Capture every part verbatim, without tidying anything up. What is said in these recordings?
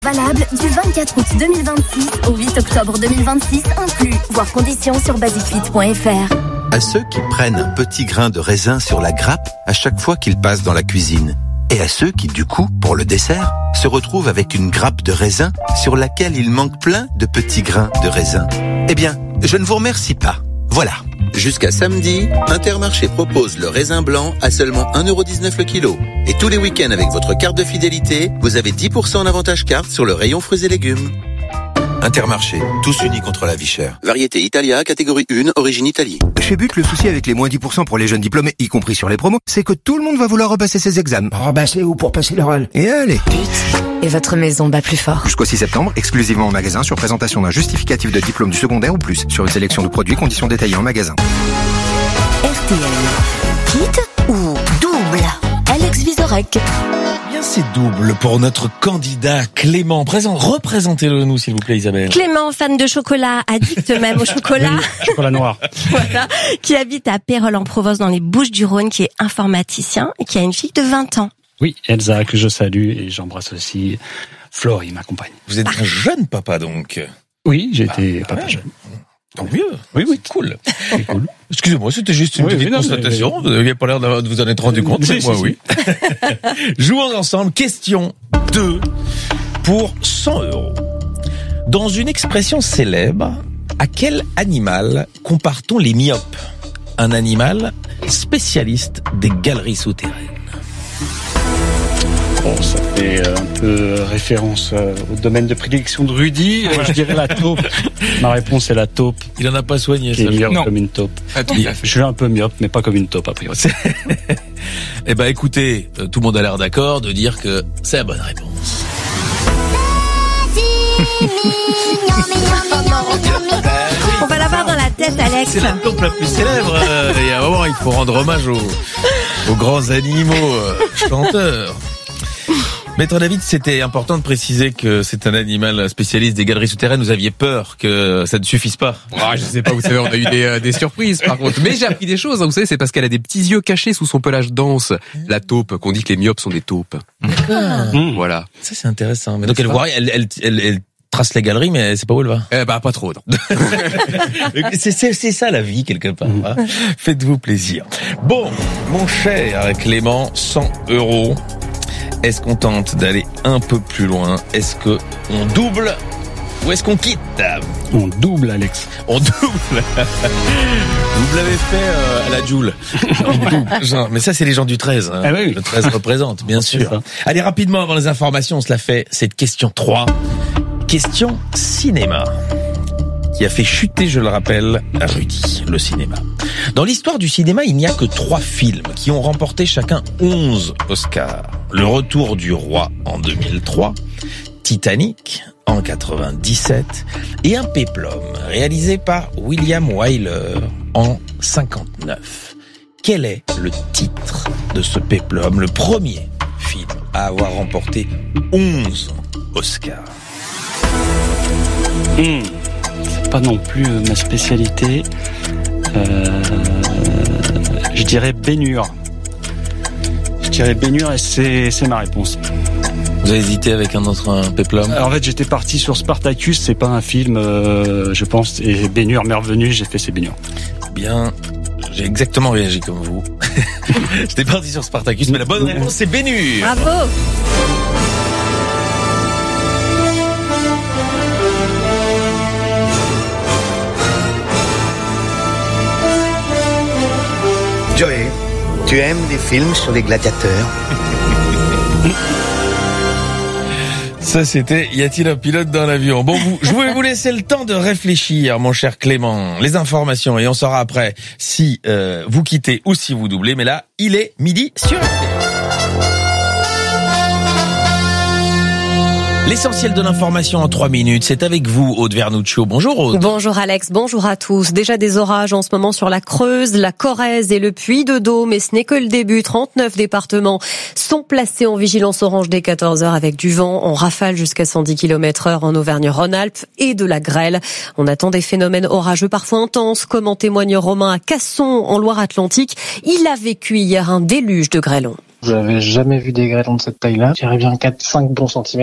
Valable du vingt-quatre août deux mille vingt-six au huit octobre deux mille vingt-six inclus. Voir conditions sur basicfit point f r. À ceux qui prennent un petit grain de raisin sur la grappe à chaque fois qu'ils passent dans la cuisine. Et à ceux qui, du coup, pour le dessert, se retrouvent avec une grappe de raisin sur laquelle il manque plein de petits grains de raisin. Eh bien, je ne vous remercie pas. Voilà. Jusqu'à samedi, Intermarché propose le raisin blanc à seulement un euro dix-neuf le kilo. Et tous les week-ends avec votre carte de fidélité, vous avez dix pour cent en avantage carte sur le rayon fruits et légumes. Intermarché, tous unis contre la vie chère. Variété Italia, catégorie un, origine Italie. Chez But, le souci avec les moins dix pour cent pour les jeunes diplômés, y compris sur les promos, c'est que tout le monde va vouloir repasser ses examens. Oh bah c'est où pour passer l'oral? Et allez. But. Et votre maison bat plus fort. Jusqu'au six septembre, exclusivement en magasin, sur présentation d'un justificatif de diplôme du secondaire ou plus. Sur une sélection de produits, conditions détaillées en magasin. R T L. Kit ou double? Alex Vizorek. Bien, c'est double pour notre candidat Clément. Présent, représentez-le nous, s'il vous plaît, Isabelle. Clément, fan de chocolat, addict même au chocolat. Chocolat noir. Voilà. Qui habite à Pérols en Provence, dans les Bouches-du-Rhône, qui est informaticien et qui a une fille de vingt ans. Oui, Elsa, que je salue, et j'embrasse aussi Florie, ma compagne. Vous êtes un jeune papa, donc. Oui, j'ai été ah, papa ouais. jeune. Tant mieux. Oui, oui. C'est cool. C'est cool. Excusez-moi, c'était juste une oui, petite oui, non, constatation. mais... Vous n'aviez pas l'air de vous en être rendu compte. Si, mais moi, si, oui. Jouons ensemble. Question deux pour cent euros. Dans une expression célèbre, à quel animal compare-t-on les myopes? Un animal spécialiste des galeries souterraines. Bon, ça fait un peu référence au domaine de prédilection de Rudy. Je dirais la taupe. Ma réponse est la taupe. Il en a pas soigné, qui ça. est myope Non. comme une taupe. Je suis un peu myope, mais pas comme une taupe, a priori. Eh ben, écoutez, tout le monde a l'air d'accord de dire que c'est la bonne réponse. On va l'avoir dans la tête, Alex. C'est la taupe la plus célèbre. Euh, il y a un moment, il faut rendre hommage aux, aux grands animaux euh, chanteurs. Maître David, c'était important de préciser que c'est un animal spécialiste des galeries souterraines. Vous aviez peur que ça ne suffise pas. Ah, je sais pas, vous savez, on a eu des, euh, des surprises par contre. Mais j'ai appris des choses, hein, vous savez, c'est parce qu'elle a des petits yeux cachés sous son pelage dense. La taupe, qu'on dit que les myopes sont des taupes. D'accord. Mmh. Voilà. Ça, c'est intéressant. Mais donc, elle voit, elle, elle, elle, elle trace les galeries, mais elle sait pas où elle va. Eh bah, pas trop, non. c'est, c'est, c'est ça la vie, quelque part. Hein. Faites-vous plaisir. Bon, mon cher Clément, cent euros. Est-ce qu'on tente d'aller un peu plus loin? Est-ce que on double ou est-ce qu'on quitte? On double, Alex. On double. Vous l'avez fait euh, à la Joule. Genre, mais ça, c'est les gens du treize. Hein. Ah oui. Le treize représente, bien sûr. Allez, rapidement, avant les informations, on se la fait. C'est question trois. Question cinéma. Qui a fait chuter, je le rappelle, Rudy, le cinéma. Dans l'histoire du cinéma, il n'y a que trois films qui ont remporté chacun onze Oscars. Le Retour du Roi en deux mille trois, Titanic en quatre-vingt-dix-sept et un péplum réalisé par William Wyler en cinquante-neuf. Quel est le titre de ce péplum, le premier film à avoir remporté onze Oscars? Mmh. Pas non plus euh, ma spécialité. Euh, je dirais Bénure. Je dirais Bénure et c'est, c'est ma réponse. Vous avez hésité avec un autre un péplum? Alors, en fait, j'étais parti sur Spartacus, c'est pas un film, euh, je pense, et Bénure m'est revenu, j'ai fait c'est Bénure. Bien, j'ai exactement réagi comme vous. J'étais parti sur Spartacus, mais la bonne réponse c'est Bénure. Bravo. Joey, tu aimes les films sur les gladiateurs? Ça, c'était « Y a-t-il un pilote dans l'avion ?» Bon, vous, je voulais vous laisser le temps de réfléchir, mon cher Clément. Les informations, et on saura après si euh, vous quittez ou si vous doublez. Mais là, il est midi sur R T L. L'essentiel de l'information en trois minutes, c'est avec vous, Aude Vernuccio. Bonjour Aude. Bonjour Alex, bonjour à tous. Déjà des orages en ce moment sur la Creuse, la Corrèze et le Puy-de-Dôme, mais ce n'est que le début. trente-neuf départements sont placés en vigilance orange dès quatorze heures avec du vent en rafale jusqu'à cent dix kilomètres heure en Auvergne-Rhône-Alpes et de la grêle. On attend des phénomènes orageux parfois intenses, comme en témoigne Romain à Casson en Loire-Atlantique. Il a vécu hier un déluge de grêlons. Je n'avais jamais vu des grêlons de cette taille-là. Je dirais bien quatre cinq bons centimètres.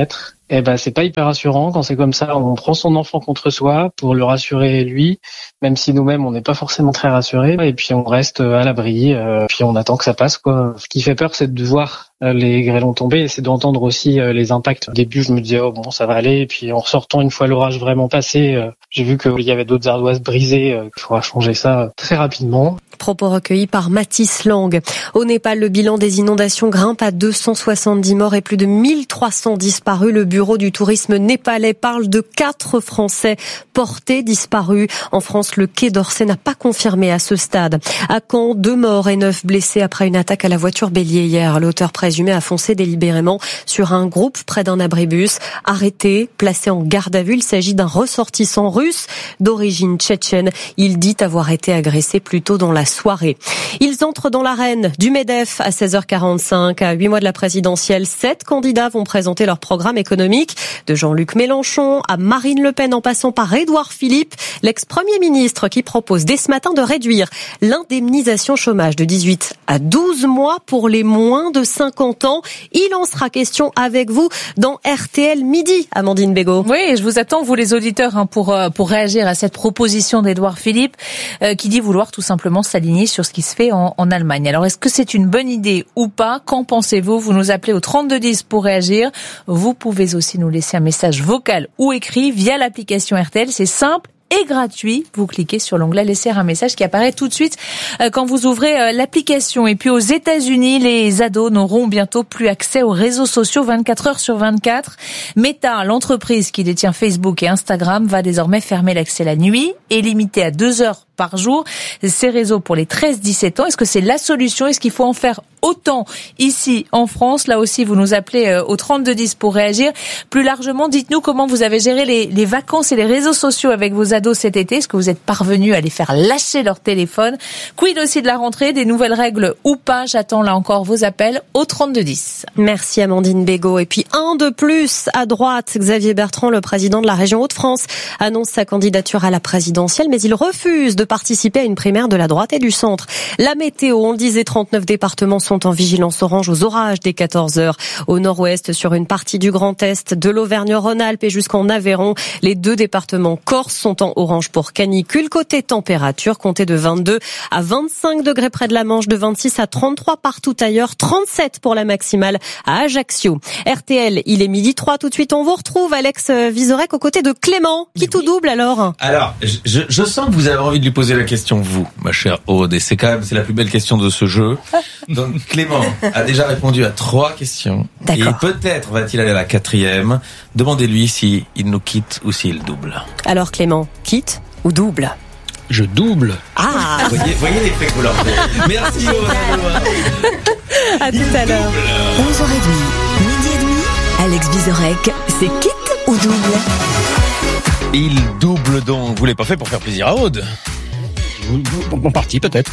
Eh ben, c'est pas hyper rassurant quand c'est comme ça. On prend son enfant contre soi pour le rassurer lui, même si nous-mêmes on n'est pas forcément très rassurés. Et puis on reste à l'abri, euh, puis on attend que ça passe, quoi. Ce qui fait peur, c'est de voir les grêlons tomber et c'est d'entendre aussi les impacts. Au début, je me disais oh bon, ça va aller. Et puis en ressortant, une fois l'orage vraiment passé, euh, j'ai vu qu'il y avait d'autres ardoises brisées. Euh, il faudra changer ça très rapidement. Propos recueillis par Mathis Lang. Au Népal, le bilan des inondations grimpe à deux cent soixante-dix morts et plus de mille trois cents disparus. Le bureau du tourisme népalais parle de quatre Français portés disparus. En France, le Quai d'Orsay n'a pas confirmé à ce stade. À Caen, deux morts et neuf blessés après une attaque à la voiture bélier hier. L'auteur présumé a foncé délibérément sur un groupe près d'un abribus. Arrêté, placé en garde à vue, il s'agit d'un ressortissant russe d'origine tchétchène. Il dit avoir été agressé plus tôt dans la soirée. Ils entrent dans l'arène du MEDEF à seize heures quarante-cinq. À huit mois de la présidentielle, sept candidats vont présenter leur programme économique. De Jean-Luc Mélenchon à Marine Le Pen en passant par Édouard Philippe, l'ex-premier ministre qui propose dès ce matin de réduire l'indemnisation chômage de dix-huit à douze mois pour les moins de cinquante ans. Il en sera question avec vous dans R T L Midi, Amandine Bégaud. Oui, je vous attends, vous les auditeurs, hein, pour, pour réagir à cette proposition d'Édouard Philippe euh, qui dit vouloir tout simplement s'aligner sur ce qui se fait en, en Allemagne. Alors, est-ce que c'est une bonne idée ou pas? Qu'en pensez-vous? Vous nous appelez au trente-deux dix pour réagir. Vous pouvez aussi nous laisser un message vocal ou écrit via l'application R T L. C'est simple et gratuit. Vous cliquez sur l'onglet laisser un message qui apparaît tout de suite quand vous ouvrez l'application. Et puis aux États-Unis, les ados n'auront bientôt plus accès aux réseaux sociaux vingt-quatre heures sur vingt-quatre. Meta, l'entreprise qui détient Facebook et Instagram, va désormais fermer l'accès la nuit et limiter à deux heures par jour ces réseaux pour les treize dix-sept ans. Est-ce que c'est la solution? Est-ce qu'il faut en faire autant ici en France? Là aussi, vous nous appelez au trente-deux dix pour réagir. Plus largement, dites-nous comment vous avez géré les, les vacances et les réseaux sociaux avec vos ados cet été. Est-ce que vous êtes parvenus à les faire lâcher leur téléphone? Quid aussi de la rentrée, des nouvelles règles ou pas? J'attends là encore vos appels au trente-deux dix. Merci Amandine Bégaud. Et puis un de plus à droite, Xavier Bertrand, le président de la région Hauts-de-France, annonce sa candidature à la présidentielle, mais il refuse de participer à une primaire de la droite et du centre. La météo, on le disait, trente-neuf départements sont en vigilance orange aux orages dès quatorze heures. Au nord-ouest, sur une partie du Grand Est, de l'Auvergne-Rhône-Alpes et jusqu'en Aveyron, les deux départements corses sont en orange pour canicule. Côté température, comptez de vingt-deux à vingt-cinq degrés près de la Manche, de vingt-six à trente-trois partout ailleurs, trente-sept pour la maximale à Ajaccio. R T L, il est midi trois. Tout de suite, on vous retrouve, Alex Vizorek, aux côtés de Clément. Qui oui. Tout double alors? Alors, je, je sens que vous avez envie de lui poser la question, vous, ma chère Aude, et c'est quand même c'est la plus belle question de ce jeu. Donc Clément a déjà répondu à trois questions. D'accord. Et peut-être va-t-il aller à la quatrième. Demandez-lui s'il nous quitte ou s'il double. Alors Clément, quitte ou double? Je double. Ah. Voyez, voyez l'effet que vous leur faites. Merci Aude. À tout à l'heure. onze heures trente, midi et demi, Alex Vizorek, c'est quitte ou double? Il double donc. Vous l'avez pas fait pour faire plaisir à Aude? En partie peut-être.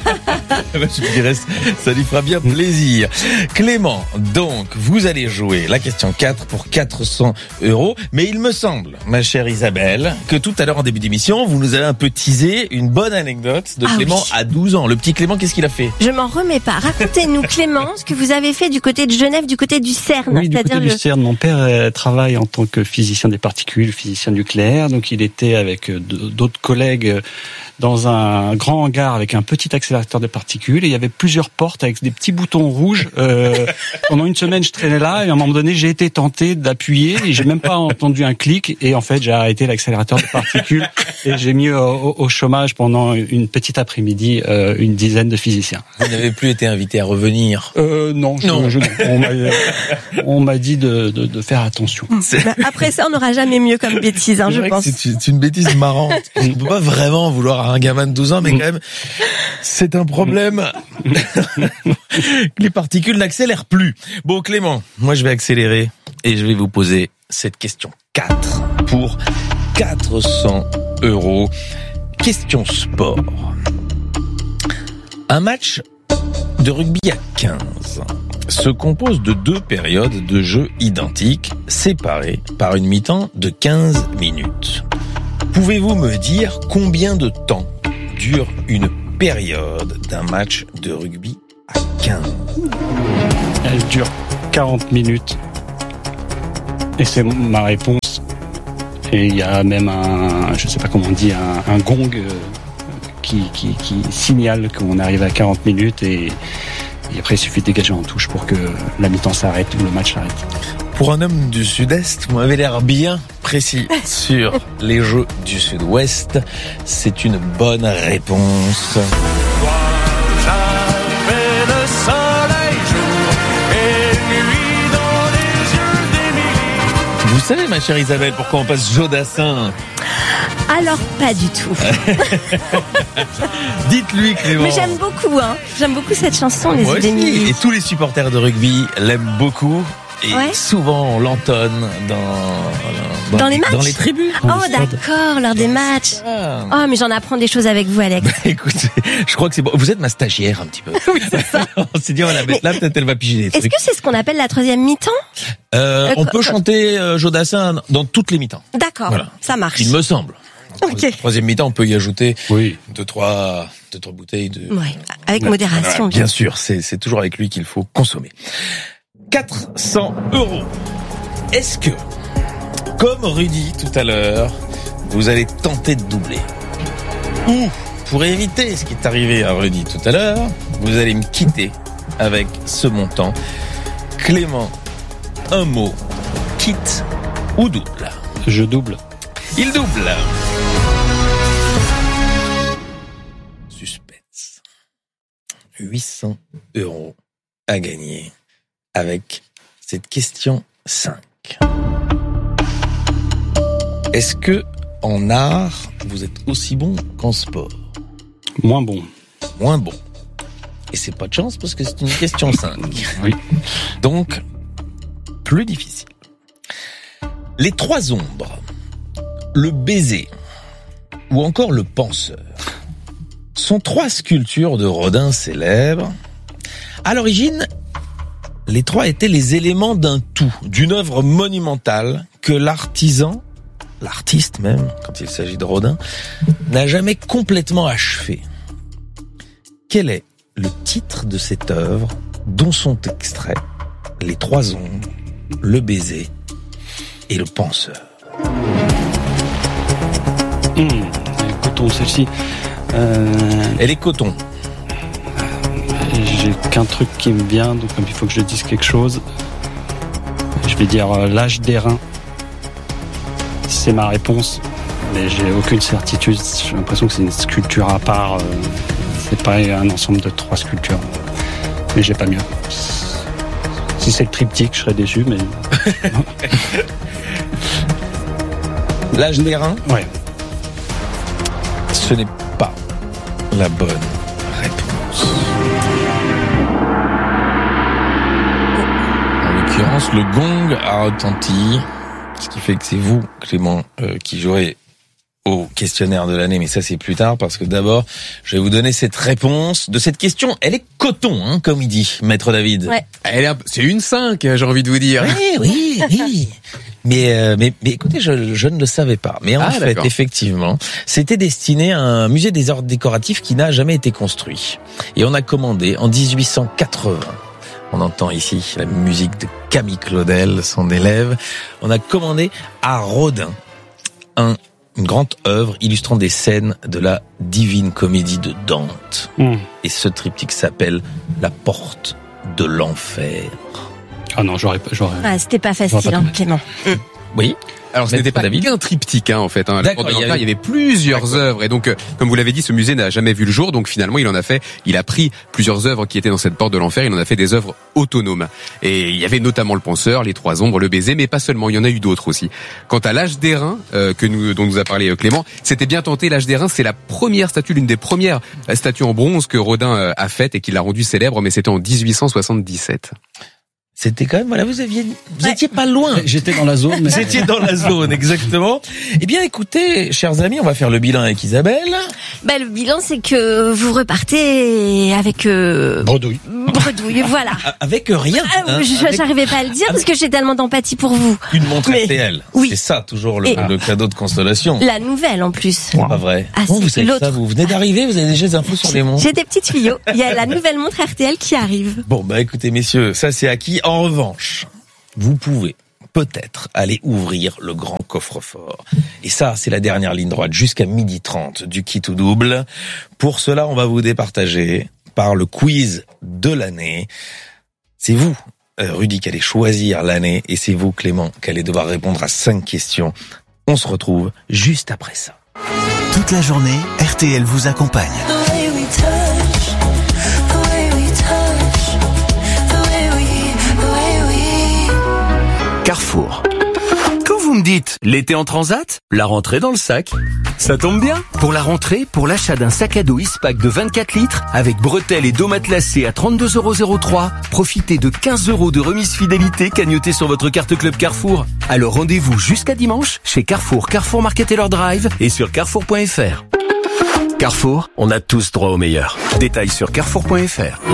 Je dirais, ça lui fera bien plaisir. Clément, donc, vous allez jouer la question quatre pour quatre cents euros. Mais il me semble, ma chère Isabelle, que tout à l'heure en début d'émission, vous nous avez un peu teasé une bonne anecdote de ah Clément oui. à douze ans. Le petit Clément, qu'est-ce qu'il a fait? Je m'en remets pas. Racontez-nous, Clément, ce que vous avez fait du côté de Genève, du côté du CERN. Oui, du côté le... du CERN. Mon père euh, travaille en tant que physicien des particules, physicien nucléaire. Donc il était avec euh, d'autres collègues euh, dans un grand hangar avec un petit accélérateur de particules et il y avait plusieurs portes avec des petits boutons rouges. Euh, pendant une semaine, je traînais là et à un moment donné, j'ai été tenté d'appuyer et j'ai même pas entendu un clic et en fait, j'ai arrêté l'accélérateur de particules et j'ai mis au, au chômage pendant une petite après-midi euh, une dizaine de physiciens. Vous n'avez plus été invité à revenir? Euh, non, je, non. Je, on m'a, on m'a dit de, de, de faire attention. Bah, après ça, on n'aura jamais mieux comme bêtise, hein, je pense. C'est, c'est une bêtise marrante. On ne peut pas vraiment vouloir à un gamin de douze ans, mais quand même, c'est un problème. Les particules n'accélèrent plus. Bon, Clément, moi je vais accélérer et je vais vous poser cette question quatre pour quatre cents euros. Question sport. Un match de rugby à quinze se compose de deux périodes de jeu identiques, séparées par une mi-temps de quinze minutes. Pouvez-vous me dire combien de temps dure une période d'un match de rugby à quinze? Elle dure quarante minutes. Et c'est ma réponse. Et il y a même un, je sais pas comment on dit, un, un gong euh, qui, qui, qui signale qu'on arrive à quarante minutes et, et après il suffit de dégager en touche pour que la mi-temps s'arrête ou le match s'arrête. Pour un homme du Sud-Est, vous m'avez l'air bien précis sur les Jeux du Sud-Ouest. C'est une bonne réponse. Vous savez, ma chère Isabelle, pourquoi on passe Jodassin? Alors, pas du tout. Dites-lui, Clément. Mais j'aime beaucoup, hein. J'aime beaucoup cette chanson, Les Moi idées aussi. mille. Et tous les supporters de rugby l'aiment beaucoup. Et Ouais. souvent, on l'entonne dans, dans, Dans les matchs? Dans les tribunes. Oh, d'accord, lors des matchs. Ah. Oh, mais j'en apprends des choses avec vous, Alex. Écoutez, je crois que c'est bon. Vous êtes ma stagiaire un petit peu. Oui, c'est ça. On s'est dit, on va la mettre là, peut-être elle va piger des Est-ce trucs. que c'est ce qu'on appelle la troisième mi-temps? Euh, Euh, on quoi- peut chanter euh, Jodassin dans toutes les mi-temps. D'accord, Voilà. ça marche. Il me semble. Ok. Troisième mi-temps, on peut y ajouter Oui. deux, trois, deux, trois bouteilles de... Ouais, avec modération. Bien sûr, c'est, c'est toujours avec lui qu'il faut consommer. quatre cents euros. Est-ce que, comme Rudy tout à l'heure, vous allez tenter de doubler? Ou, pour éviter ce qui est arrivé à Rudy tout à l'heure, vous allez me quitter avec ce montant. Clément, un mot, quitte ou double? Je double. Il double. Suspense. huit cents euros à gagner avec cette question cinq. Est-ce que en art, vous êtes aussi bon qu'en sport? Moins bon. Moins bon. Et c'est pas de chance parce que c'est une question cinq. Oui. Donc, plus difficile. Les trois ombres, le baiser ou encore le penseur sont trois sculptures de Rodin célèbres. À l'origine, les trois étaient les éléments d'un tout, d'une œuvre monumentale que l'artisan, l'artiste même, quand il s'agit de Rodin, n'a jamais complètement achevé. Quel est le titre de cette œuvre dont sont extraits les trois ombres, le baiser et le penseur? Mmh, coton, celle-ci. Euh, Elle est coton. J'ai qu'un truc qui me vient, donc comme il faut que je dise quelque chose, je vais dire euh, l'âge d'airain. C'est ma réponse, mais j'ai aucune certitude. J'ai l'impression que c'est une sculpture à part. Euh, c'est pas un ensemble de trois sculptures. Mais j'ai pas mieux. Si c'est le triptyque, je serais déçu, mais... L'âge d'airain? Ouais. Ce n'est pas la bonne réponse. En l'occurrence, le gong a retenti, ce qui fait que c'est vous, Clément, euh, qui jouerez au questionnaire de l'année, mais ça c'est plus tard, parce que d'abord, je vais vous donner cette réponse de cette question. Elle est coton, hein, comme il dit, Maître David. Ouais. Elle est un peu- c'est une cinq, j'ai envie de vous dire. Oui, oui, oui. Mais, euh, mais, mais écoutez, je, je ne le savais pas. Mais en Ah, fait, d'accord. effectivement, c'était destiné à un musée des arts décoratifs qui n'a jamais été construit. Et on a commandé en dix-huit cent quatre-vingts. On entend ici la musique de Camille Claudel, son élève. On a commandé à Rodin un, une grande œuvre illustrant des scènes de la Divine Comédie de Dante. Mmh. Et ce triptyque s'appelle La Porte de l'Enfer. Ah non, j'aurais pas... J'aurais... Ah, c'était pas J'aurais facile, pas hein, trouvé. Clément. Oui. Alors ce Maître n'était pas David. qu'un triptyque hein, en fait. Hein, à la D'accord, Porte de il y l'Enfer, avait- il y avait plusieurs œuvres et donc euh, comme vous l'avez dit, ce musée n'a jamais vu le jour. Donc finalement, il en a fait, il a pris plusieurs œuvres qui étaient dans cette Porte de l'Enfer. Il en a fait des œuvres autonomes. Et il y avait notamment le penseur, les trois ombres, le baiser, mais pas seulement. Il y en a eu d'autres aussi. Quant à l'âge d'airain euh, que nous dont nous a parlé euh, Clément, c'était bien tenté. L'âge d'airain, c'est la première statue, l'une des premières euh, statues en bronze que Rodin euh, a faite et qui l'a rendue célèbre. Mais c'était en dix-huit cent soixante-dix-sept. C'était quand même, voilà, vous aviez, vous étiez pas loin. J'étais dans la zone, mais... Vous étiez dans la zone, exactement. Eh bien, écoutez, chers amis, on va faire le bilan avec Isabelle. Bah, le bilan, c'est que vous repartez avec euh, Bredouille. bredouille, voilà. Avec rien. Ah, hein, je avec n'arrivais pas à le dire parce que j'ai tellement d'empathie pour vous. une montre Mais- R T L. oui. C'est ça, toujours le, Et- le cadeau de consolation. La nouvelle, en plus. C'est pas vrai. Ah, Comment si, vous savez l'autre. ça? Vous venez d'arriver, vous avez déjà des infos sur les montres. J'ai des petits tuyaux. Il y a la nouvelle montre R T L qui arrive. Bon, bah, écoutez, messieurs, ça c'est acquis. En revanche, vous pouvez peut-être aller ouvrir le grand coffre-fort. Et ça, c'est la dernière ligne droite jusqu'à midi trente du kit ou double. Pour cela, on va vous départager par le quiz de l'année. C'est vous, Rudy, qui allez choisir l'année, et c'est vous, Clément, qui allez devoir répondre à cinq questions. On se retrouve juste après ça. Toute la journée, R T L vous accompagne. Carrefour. Quand vous me dites l'été en transat, la rentrée dans le sac, ça tombe bien. Pour la rentrée, pour l'achat d'un sac à dos Ispac de vingt-quatre litres avec bretelles et dos matelassé à trente-deux euros zéro trois, profitez de quinze euros de remise fidélité cagnotée sur votre carte Club Carrefour. Alors rendez-vous jusqu'à dimanche chez Carrefour, Carrefour Market Taylor Drive et sur carrefour point f r. Carrefour, on a tous droit au meilleur. Détails sur carrefour point f r.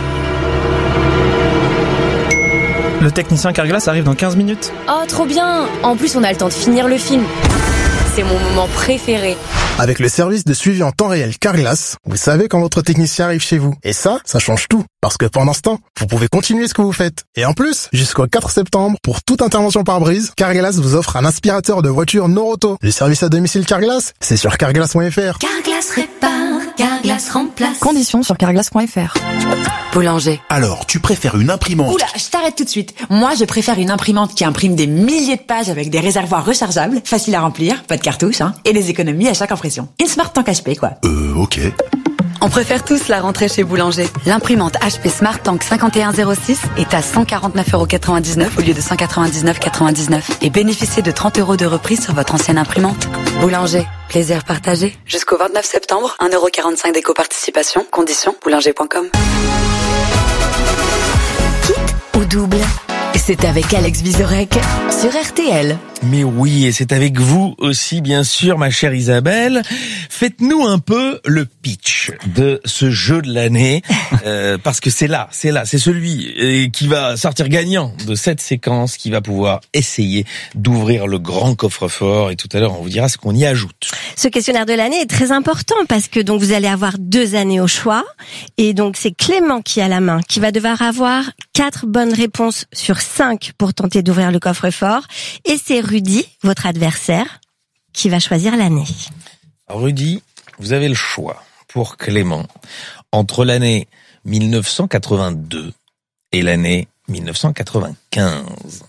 Le technicien Carglass arrive dans quinze minutes. Oh, trop bien! En plus, on a le temps de finir le film. C'est mon moment préféré. Avec le service de suivi en temps réel Carglass, vous savez quand votre technicien arrive chez vous. Et ça, ça change tout. Parce que pendant ce temps, vous pouvez continuer ce que vous faites. Et en plus, jusqu'au quatre septembre, pour toute intervention par brise, Carglass vous offre un aspirateur de voiture Noroto. Le service à domicile Carglass, c'est sur carglass point f r. Carglass répare, Carglass remplace. Conditions sur carglass point f r. Boulanger. Alors, tu préfères une imprimante? Oula, je t'arrête tout de suite. Moi, je préfère une imprimante qui imprime des milliers de pages avec des réservoirs rechargeables, facile à remplir, pas de cartouches, hein, et des économies à chaque impression. Une Smart Tank H P, quoi. Euh, ok. On préfère tous la rentrée chez Boulanger. L'imprimante H P Smart Tank cinquante et un zéro six est à cent quarante-neuf euros quatre-vingt-dix-neuf au lieu de cent quatre-vingt-dix-neuf euros quatre-vingt-dix-neuf et bénéficiez de trente euros de reprise sur votre ancienne imprimante. Boulanger, plaisir partagé. Jusqu'au vingt-neuf septembre, un euro quarante-cinq d'éco-participation. Conditions, boulanger point com. Kit ou double? C'est avec Alex Vizorek sur R T L. Mais oui, et c'est avec vous aussi, bien sûr, ma chère Isabelle. Faites-nous un peu le pitch de ce jeu de l'année, euh, parce que c'est là, c'est là, c'est celui euh, qui va sortir gagnant de cette séquence, qui va pouvoir essayer d'ouvrir le grand coffre-fort, et tout à l'heure on vous dira ce qu'on y ajoute. Ce questionnaire de l'année est très important parce que donc vous allez avoir deux années au choix, et donc c'est Clément qui a la main, qui va devoir avoir quatre bonnes réponses sur cinq pour tenter d'ouvrir le coffre-fort, et c'est Rudy, votre adversaire, qui va choisir l'année. Rudy, vous avez le choix pour Clément entre l'année mille neuf cent quatre-vingt-deux et l'année mille neuf cent quatre-vingt-quinze.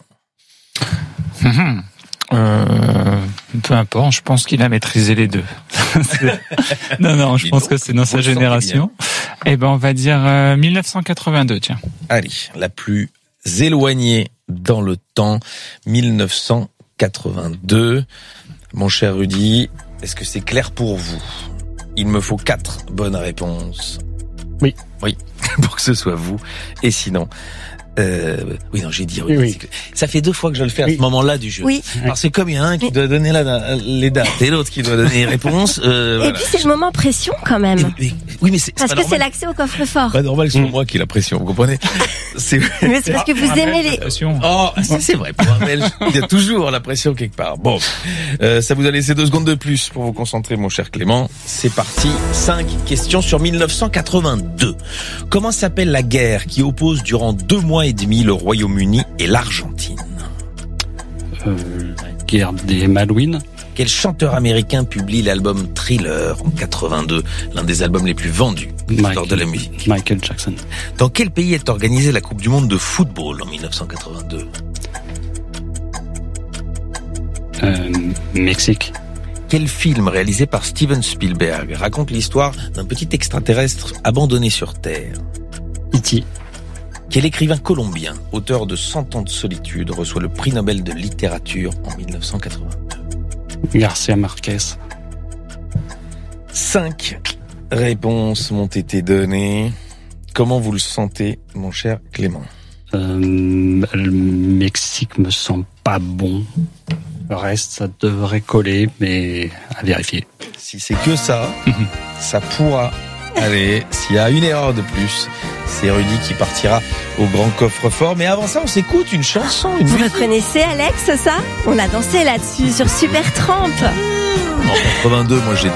Mmh. Euh, peu importe, je pense qu'il a maîtrisé les deux. non, non, je pense que c'est dans sa génération. Eh ben, on va dire euh, mille neuf cent quatre-vingt-deux, tiens. Allez, la plus éloignée dans le temps, mille neuf cent quatre-vingt-deux. Mon cher Rudy, est-ce que c'est clair pour vous? Il me faut quatre bonnes réponses. Oui. Oui, pour que ce soit vous. Et sinon... Euh, oui, non, j'ai dit Rudy. Oui, oui. Ça fait deux fois que je le fais à oui. ce moment-là du jeu. Oui. Parce que comme il y a un qui oui. doit donner la, les dates et l'autre qui doit donner les réponses. Euh, et voilà. puis c'est le moment pression quand même. Et, et, oui, mais c'est parce c'est que normal. C'est l'accès au coffre-fort. Pas normal, c'est mmh. moi qui ai la pression, vous comprenez? C'est... Mais c'est parce que vous aimez les. Oh, c'est, c'est vrai. Pour un Belge, il y a toujours la pression quelque part. Bon, euh, ça vous a laissé deux secondes de plus pour vous concentrer, mon cher Clément. C'est parti. Cinq questions sur mille neuf cent quatre-vingt-deux. Comment s'appelle la guerre qui oppose durant deux mois et demi le Royaume Royaume-Uni et l'Argentine? Euh, guerre des Malouines. Quel chanteur américain publie l'album Thriller en quatre-vingt-deux, l'un des albums les plus vendus de l'histoire de la musique? Michael Jackson. Dans quel pays est organisée la Coupe du Monde de football en mille neuf cent quatre-vingt-deux? Euh, Mexique. Quel film réalisé par Steven Spielberg raconte l'histoire d'un petit extraterrestre abandonné sur Terre? E T Quel écrivain colombien, auteur de Cent ans de solitude, reçoit le prix Nobel de littérature en mille neuf cent quatre-vingt-deux? Garcia Marquez. Cinq réponses m'ont été données. Comment vous le sentez, mon cher Clément? euh, Le Mexique me semble pas bon. Le reste, ça devrait coller, mais à vérifier. Si c'est que ça, ça pourra aller. S'il y a une erreur de plus, c'est Rudy qui partira au grand coffre-fort. Mais avant ça, on s'écoute une chanson. Une Vous musique. reconnaissez Alex, ça? On a dansé là-dessus sur Supertramp. En quatre-vingt-deux, moi j'étais